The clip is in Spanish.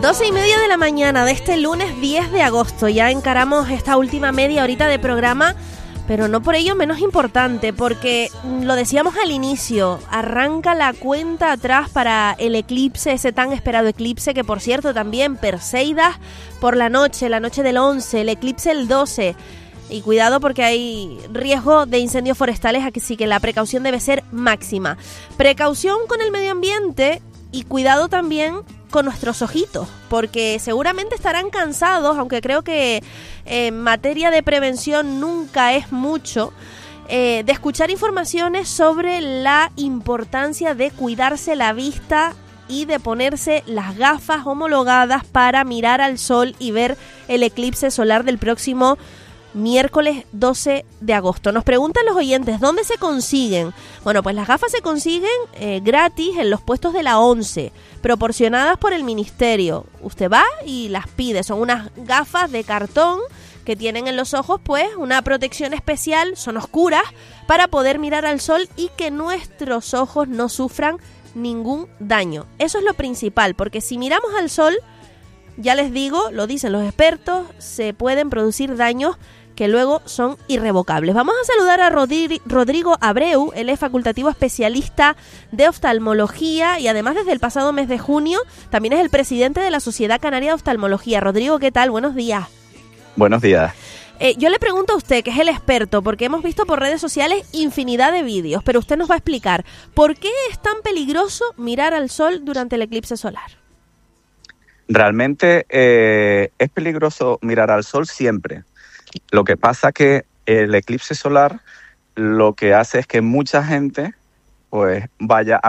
12:30 de la mañana de este lunes 10 de agosto. Ya encaramos esta última media horita de programa, pero no por ello menos importante, porque lo decíamos al inicio, arranca la cuenta atrás para el eclipse, ese tan esperado eclipse, que por cierto también Perseidas por la noche del 11, el eclipse el 12. Y cuidado porque hay riesgo de incendios forestales, así que la precaución debe ser máxima. Precaución con el medio ambiente y cuidado también con nuestros ojitos, porque seguramente estarán cansados, aunque creo que en materia de prevención nunca es mucho, de escuchar informaciones sobre la importancia de cuidarse la vista y de ponerse las gafas homologadas para mirar al sol y ver el eclipse solar del próximo miércoles 12 de agosto. Nos preguntan los oyentes, ¿dónde se consiguen? Bueno, pues las gafas se consiguen gratis en los puestos de la ONCE, proporcionadas por el ministerio. Usted va y las pide. Son unas gafas de cartón que tienen en los ojos pues una protección especial, son oscuras, para poder mirar al sol y que nuestros ojos no sufran ningún daño. Eso es lo principal, porque si miramos al sol, ya les digo, lo dicen los expertos, se pueden producir daños que luego son irrevocables. Vamos a saludar a Rodrigo Abreu, él es facultativo especialista de oftalmología y además desde el pasado mes de junio también es el presidente de la Sociedad Canaria de Oftalmología. Rodrigo, ¿qué tal? Buenos días. Buenos días. Yo le pregunto a usted, que es el experto, porque hemos visto por redes sociales infinidad de vídeos, pero usted nos va a explicar, ¿por qué es tan peligroso mirar al sol durante el eclipse solar? Realmente es peligroso mirar al sol siempre. Lo que pasa que el eclipse solar lo que hace es que mucha gente pues vaya a